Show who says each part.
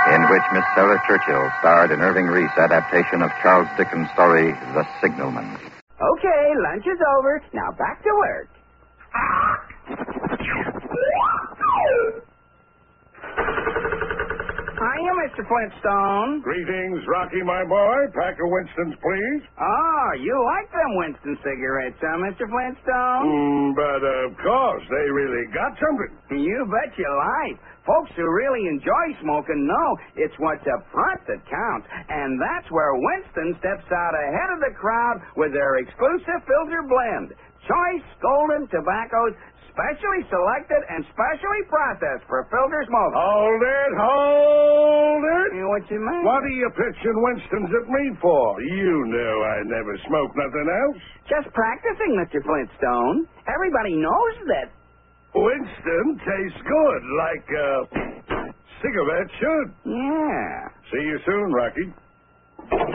Speaker 1: in which Miss Sarah Churchill starred in Irving Reese' adaptation of Charles Dickens' story, The Signalman.
Speaker 2: Okay, lunch is over. Now back to work. Hiya, Mr. Flintstone.
Speaker 3: Greetings, Rocky, my boy. Pack of Winston's, please.
Speaker 2: Oh, you like them Winston cigarettes, huh, Mr. Flintstone?
Speaker 3: But of course, they really got something.
Speaker 2: You bet your life. Folks who really enjoy smoking know it's what's up front that counts. And that's where Winston steps out ahead of the crowd with their exclusive filter blend. Choice golden tobaccos, specially selected and specially processed for filter smoking.
Speaker 3: Hold it.
Speaker 2: What you mean?
Speaker 3: What are you pitching Winston's at me for? You know I never smoke nothing else.
Speaker 2: Just practicing, Mr. Flintstone. Everybody knows that.
Speaker 3: Winston tastes good, like cigarette should.
Speaker 2: Yeah.
Speaker 3: See you soon, Rocky.